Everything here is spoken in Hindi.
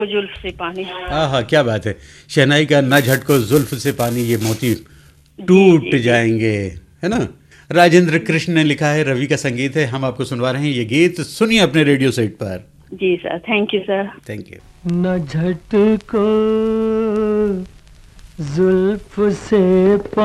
जुल्फ से पानी। हाँ हाँ, क्या बात है। शहनाई का ना झटको जुल्फ से पानी, ये मोती जी टूट जी जी। जाएंगे, है ना। राजेंद्र कृष्ण ने लिखा है, रवि का संगीत है। हम आपको सुनवा रहे हैं ये गीत, सुनिए अपने रेडियो सेट पर। जी sir, thank you sir. Thank you. न झटको जुल्फ से